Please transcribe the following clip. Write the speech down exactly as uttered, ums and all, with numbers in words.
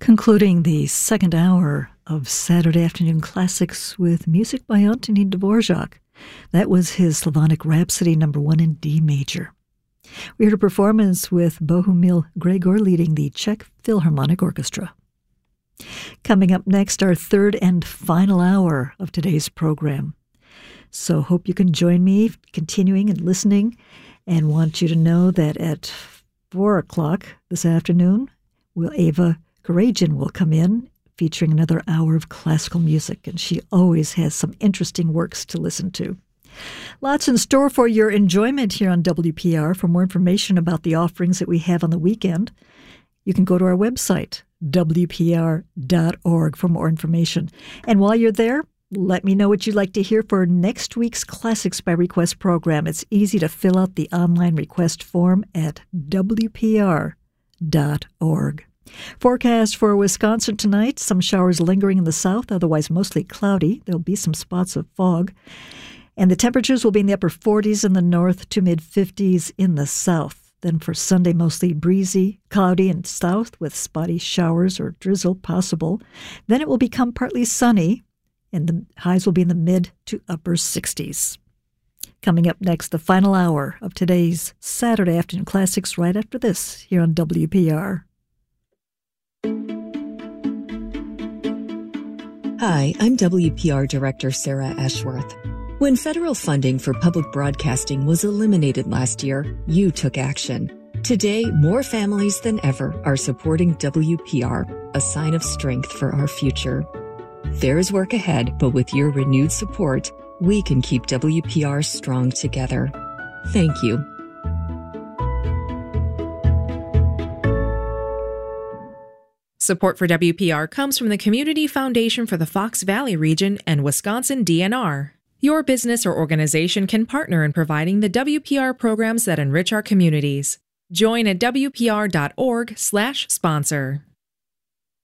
Concluding the second hour of Saturday Afternoon Classics with music by Antonin Dvorak. That was his Slavonic Rhapsody number one in D major. We heard a performance with Bohumil Gregor leading the Czech Philharmonic Orchestra. Coming up next, our third and final hour of today's program. So hope you can join me continuing and listening, and want you to know that at four o'clock this afternoon, will Ava Karajan will come in featuring another hour of classical music, and she always has some interesting works to listen to. Lots in store for your enjoyment here on W P R. For more information about the offerings that we have on the weekend, you can go to our website, W P R dot org, for more information. And while you're there, let me know what you'd like to hear for next week's Classics by Request program. It's easy to fill out the online request form at W P R dot org. Forecast for Wisconsin tonight, some showers lingering in the south, otherwise mostly cloudy. There'll be some spots of fog. And the temperatures will be in the upper forties in the north to mid-fifties in the south. Then for Sunday, mostly breezy, cloudy in south with spotty showers or drizzle possible. Then it will become partly sunny, and the highs will be in the mid to upper sixties. Coming up next, the final hour of today's Saturday Afternoon Classics right after this here on W P R. Hi, I'm W P R Director Sarah Ashworth. When federal funding for public broadcasting was eliminated last year, you took action. Today, more families than ever are supporting W P R, a sign of strength for our future. There's work ahead, but with your renewed support, we can keep W P R strong together. Thank you. Support for W P R comes from the Community Foundation for the Fox Valley region and Wisconsin D N R. Your business or organization can partner in providing the W P R programs that enrich our communities. Join at W P R dot org slash sponsor.